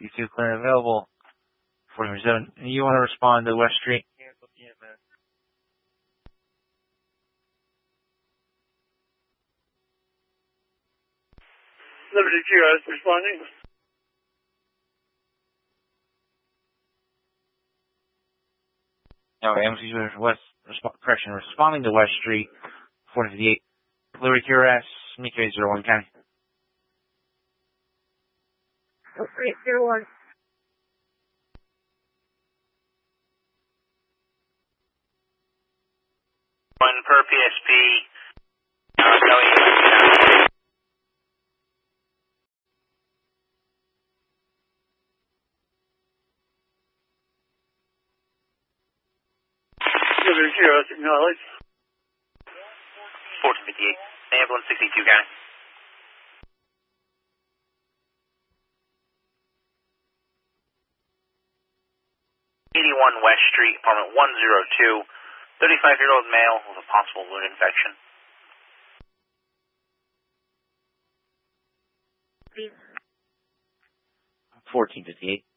52 clear available. 47. You want to respond to West Street? Liberty QS responding. Okay, responding to West Street, 458. Liberty QS, Mika 01 County. Oh, 301. One per PSP. Liberty QS acknowledged. 1458. Ambulance 62 County. West Street, apartment 102, 35-year-old male with a possible wound infection. 1458.